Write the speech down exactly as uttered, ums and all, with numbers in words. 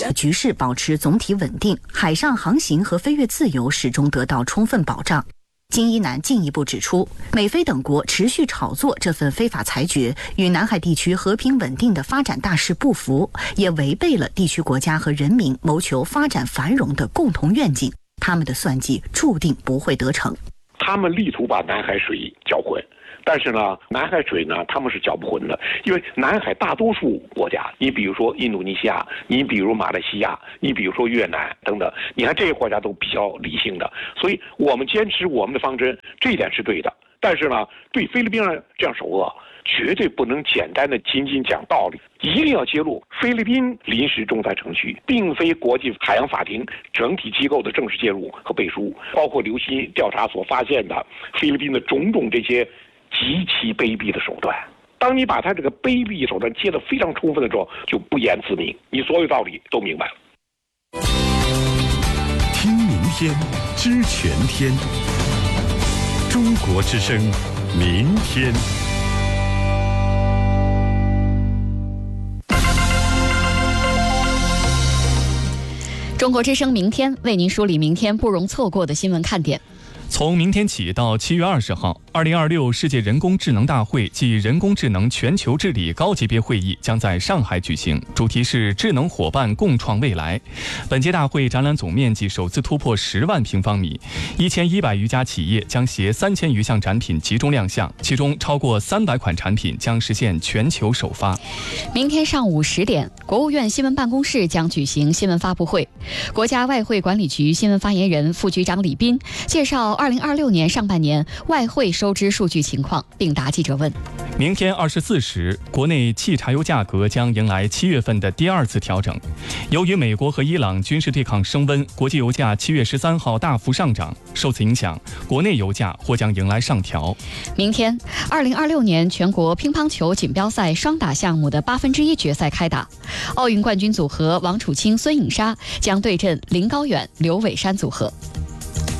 局势保持总体稳定，海上航行和飞越自由始终得到充分保障。金一南进一步指出，美菲等国持续炒作这份非法裁决，与南海地区和平稳定的发展大势不符，也违背了地区国家和人民谋求发展繁荣的共同愿景。他们的算计注定不会得逞。 他们力图把南海水搅浑，但是呢，南海水呢，他们是搅不浑的，因为南海大多数国家，你比如说印度尼西亚，你比如马来西亚，你比如说越南等等，你看这些国家都比较理性的，所以我们坚持我们的方针，这一点是对的。但是呢，对菲律宾人这样首恶，绝对不能简单的仅仅讲道理，一定要揭露菲律宾临时仲裁程序并非国际海洋法庭整体机构的正式介入和背书，包括刘希调查所发现的菲律宾的种种这些极其卑鄙的手段。当你把他这个卑鄙手段揭得非常充分的时候，就不言自明，你所有道理都明白了。 听明天，知全天。中国之声，明天。 中国之声明天为您梳理明天不容错过的新闻看点。 从明天起到七月二十号，二零二六世界人工智能大会暨人工智能全球治理高级别会议将在上海举行，主题是智能伙伴共创未来。本届大会展览总面积首次突破十万平方米，一千一百余家企业将携三千余项展品集中亮相，其中超过三百款产品将实现全球首发。 明天上午十点，国务院新闻办公室将举行新闻发布会，国家外汇管理局新闻发言人、副局长李斌介绍二零二六年上半年外汇收支数据情况，并答记者问。 明天二十四时，国内汽柴油价格将迎来七月份的第二次调整。由于美国和伊朗军事对抗升温，国际油价七月十三号大幅上涨，受此影响，国内油价或将迎来上调。 明天，二零二六年全国乒乓球锦标赛双打项目的八分之一决赛开打，奥运冠军组合王楚钦、孙颖莎将对阵林高远、刘伟珊组合。